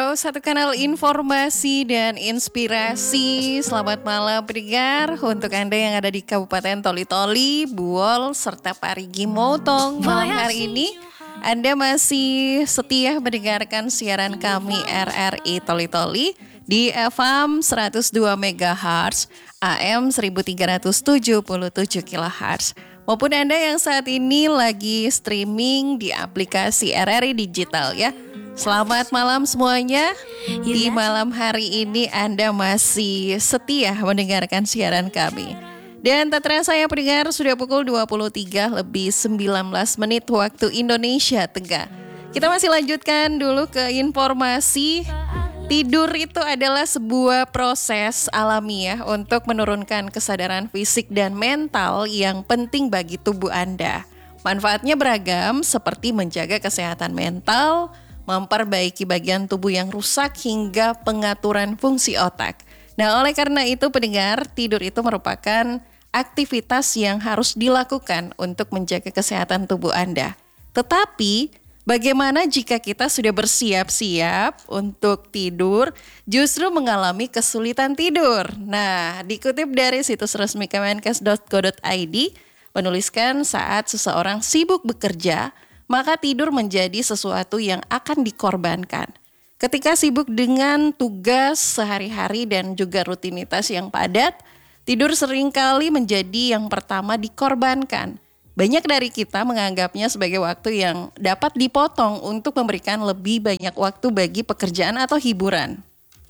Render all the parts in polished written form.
satu kanal informasi dan inspirasi. Selamat malam pendengar untuk Anda yang ada di Kabupaten Toli-Toli, Buol, serta Parigi Motong. Malam hari ini Anda masih setia mendengarkan siaran kami RRI Toli-Toli di FM 102 MHz, AM 1377 kHz. Maupun Anda yang saat ini lagi streaming di aplikasi RRI Digital ya. Selamat malam semuanya. Di malam hari ini Anda masih setia mendengarkan siaran kami. Dan tak terasa ya pendengar, sudah pukul 23 lebih 19 menit waktu Indonesia Tengah. Kita masih lanjutkan dulu ke informasi. Tidur itu adalah sebuah proses alamiah untuk menurunkan kesadaran fisik dan mental yang penting bagi tubuh Anda. Manfaatnya beragam seperti menjaga kesehatan mental, memperbaiki bagian tubuh yang rusak hingga pengaturan fungsi otak. Nah, oleh karena itu pendengar, tidur itu merupakan aktivitas yang harus dilakukan untuk menjaga kesehatan tubuh Anda. Tetapi, bagaimana jika kita sudah bersiap-siap untuk tidur, justru mengalami kesulitan tidur? Nah, dikutip dari situs resmi kemenkes.go.id, menuliskan saat seseorang sibuk bekerja, maka tidur menjadi sesuatu yang akan dikorbankan. Ketika sibuk dengan tugas sehari-hari dan juga rutinitas yang padat, tidur seringkali menjadi yang pertama dikorbankan. Banyak dari kita menganggapnya sebagai waktu yang dapat dipotong untuk memberikan lebih banyak waktu bagi pekerjaan atau hiburan.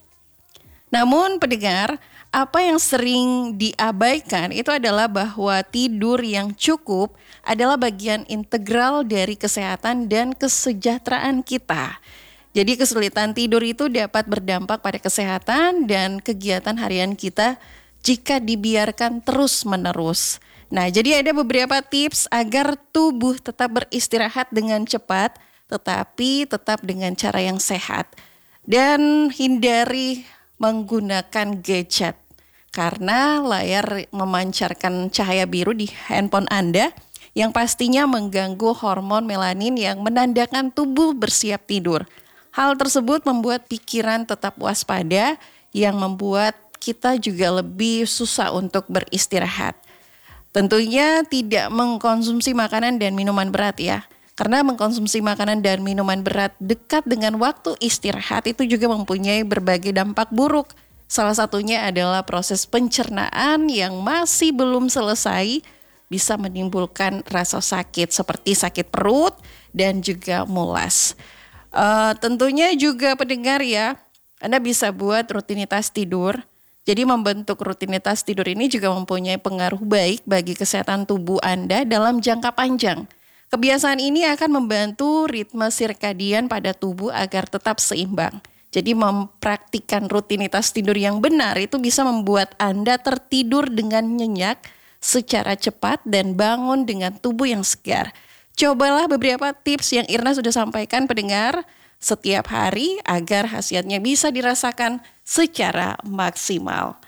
Namun pendengar, apa yang sering diabaikan itu adalah bahwa tidur yang cukup adalah bagian integral dari kesehatan dan kesejahteraan kita. Jadi kesulitan tidur itu dapat berdampak pada kesehatan dan kegiatan harian kita jika dibiarkan terus-menerus. Nah, jadi ada beberapa tips agar tubuh tetap beristirahat dengan cepat, tetapi tetap dengan cara yang sehat. Dan hindari menggunakan gadget. Karena layar memancarkan cahaya biru di handphone Anda yang pastinya mengganggu hormon melanin yang menandakan tubuh bersiap tidur. Hal tersebut membuat pikiran tetap waspada yang membuat kita juga lebih susah untuk beristirahat. Tentunya tidak mengkonsumsi makanan dan minuman berat ya. Karena mengkonsumsi makanan dan minuman berat dekat dengan waktu istirahat itu juga mempunyai berbagai dampak buruk. Salah satunya adalah proses pencernaan yang masih belum selesai bisa menimbulkan rasa sakit seperti sakit perut dan juga mulas. Tentunya juga pendengar ya, Anda bisa buat rutinitas tidur. Jadi membentuk rutinitas tidur ini juga mempunyai pengaruh baik bagi kesehatan tubuh Anda dalam jangka panjang. Kebiasaan ini akan membantu ritme sirkadian pada tubuh agar tetap seimbang. Jadi mempraktikkan rutinitas tidur yang benar itu bisa membuat Anda tertidur dengan nyenyak secara cepat dan bangun dengan tubuh yang segar. Cobalah beberapa tips yang Irna sudah sampaikan pendengar setiap hari agar hasilnya bisa dirasakan secara maksimal.